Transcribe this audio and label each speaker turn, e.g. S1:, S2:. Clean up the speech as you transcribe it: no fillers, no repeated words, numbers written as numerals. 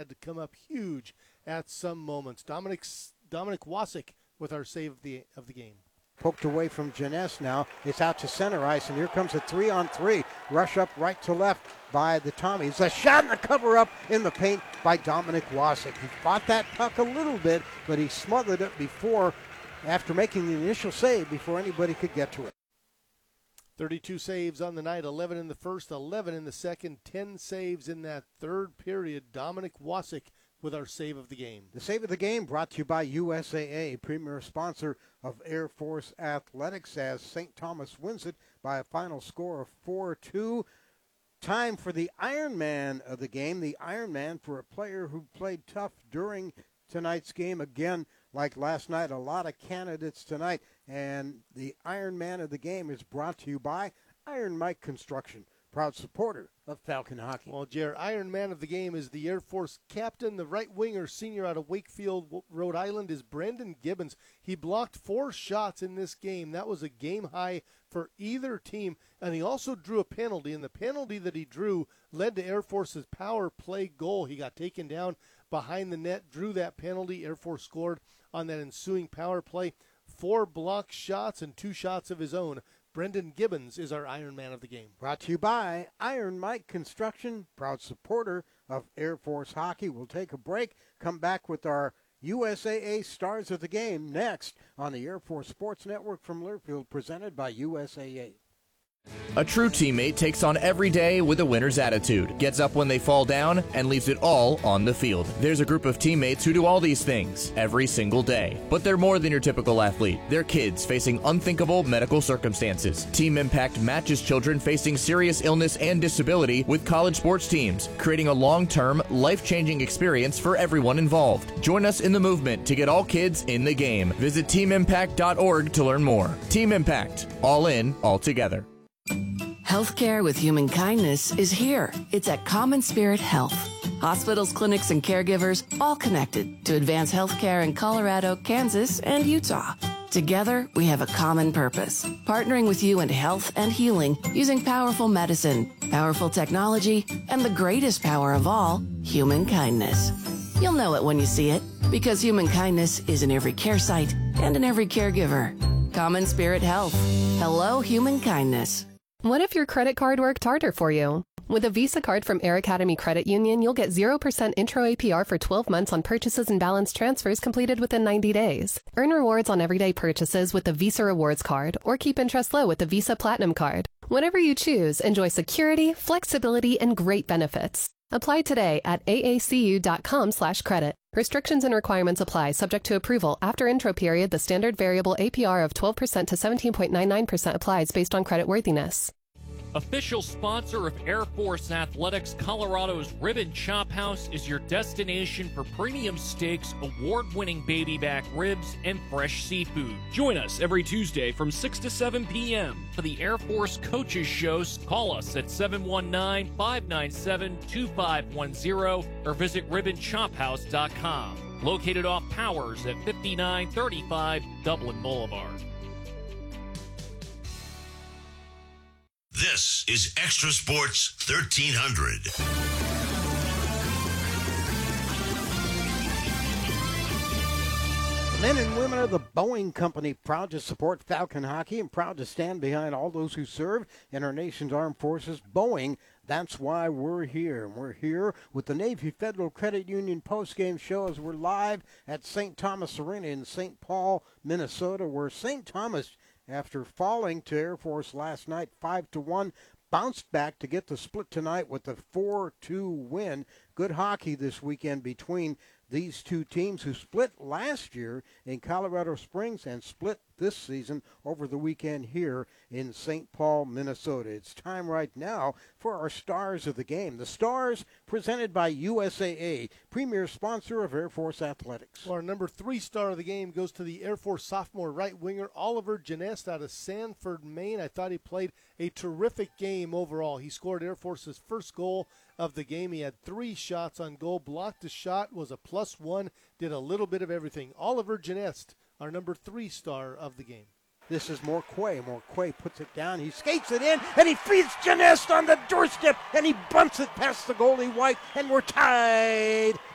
S1: had to come up huge at some moments. Dominic Wasik with our save of the game.
S2: Poked away from Jeunesse now. It's out to center ice, and here comes a 3-on-3. Rush up right to left by the Tommies. A shot and a cover up in the paint by Dominic Wasik. He fought that puck a little bit, but he smothered it after making the initial save before anybody could get to it.
S1: 32 saves on the night, 11 in the first, 11 in the second, 10 saves in that third period. Dominic Wasik with our save of the game.
S2: The save of the game brought to you by USAA, premier sponsor of Air Force Athletics, as St. Thomas wins it by a final score of 4-2. Time for the Iron Man of the game. The Iron Man for a player who played tough during tonight's game. Again, like last night, a lot of candidates tonight. And the Iron Man of the game is brought to you by Iron Mike Construction, proud supporter of Falcon hockey.
S1: Well, Jared, Iron Man of the game is the Air Force captain, the right winger, senior out of Wakefield, Rhode Island, is Brendan Gibbons. He blocked 4 shots in this game. That was a game high for either team. And he also drew a penalty, and the penalty that he drew led to Air Force's power play goal. He got taken down behind the net, drew that penalty. Air Force scored on that ensuing power play. 4 blocked shots and 2 shots of his own. Brendan Gibbons is our Iron Man of the game.
S2: Brought to you by Iron Mike Construction, proud supporter of Air Force hockey. We'll take a break, come back with our USAA Stars of the Game next on the Air Force Sports Network from Learfield, presented by USAA.
S3: A true teammate takes on every day with a winner's attitude, gets up when they fall down, and leaves it all on the field. There's a group of teammates who do all these things every single day. But they're more than your typical athlete. They're kids facing unthinkable medical circumstances. Team Impact matches children facing serious illness and disability with college sports teams, creating a long-term, life-changing experience for everyone involved. Join us in the movement to get all kids in the game. Visit teamimpact.org to learn more. Team Impact. All in, all together.
S4: Healthcare with human kindness is here. It's at Common Spirit Health. Hospitals, clinics, and caregivers all connected to advance healthcare in Colorado, Kansas, and Utah. Together, we have a common purpose, partnering with you in health and healing using powerful medicine, powerful technology, and the greatest power of all, human kindness. You'll know it when you see it, because human kindness is in every care site and in every caregiver. Common Spirit Health. Hello, human kindness.
S5: What if your credit card worked harder for you? With a Visa card from Air Academy Credit Union, you'll get 0% intro APR for 12 months on purchases and balance transfers completed within 90 days. Earn rewards on everyday purchases with the Visa Rewards Card, or keep interest low with the Visa Platinum Card. Whatever you choose, enjoy security, flexibility, and great benefits. Apply today at aacu.com/credit. Restrictions and requirements apply, subject to approval. After intro period, the standard variable APR of 12% to 17.99% applies based on creditworthiness.
S6: Official sponsor of Air Force Athletics, Colorado's Ribbon Chop House is your destination for premium steaks, award-winning baby back ribs, and fresh seafood. Join us every Tuesday from 6 to 7 p.m. for the Air Force Coaches Show. Call us at 719-597-2510 or visit ribbonchophouse.com. Located off Powers at 5935 Dublin Boulevard.
S7: This is Extra Sports 1300.
S2: Men and women of the Boeing Company, proud to support Falcon hockey and proud to stand behind all those who serve in our nation's armed forces. Boeing, that's why we're here. We're here with the Navy Federal Credit Union postgame show as we're live at St. Thomas Arena in St. Paul, Minnesota, where St. Thomas, after falling to Air Force last night 5-1, bounced back to get the split tonight with a 4-2 win. Good hockey this weekend between these two teams who split last year in Colorado Springs and split this season over the weekend here in St. Paul, Minnesota. It's time right now for our Stars of the Game. The Stars presented by USAA, premier sponsor of Air Force Athletics.
S1: Well, our number 3 star of the game goes to the Air Force sophomore right winger, Oliver Jeunesse out of Sanford, Maine. I thought he played a terrific game overall. He scored Air Force's first goal of the game. He had 3 shots on goal, blocked a shot, was a +1, did a little bit of everything. Oliver Jeunesse, our number 3 star of the game.
S2: This is Morquay. Morquay puts it down. He skates it in, and he feeds Jeunesse on the doorstep, and he bumps it past the goalie White, and we're tied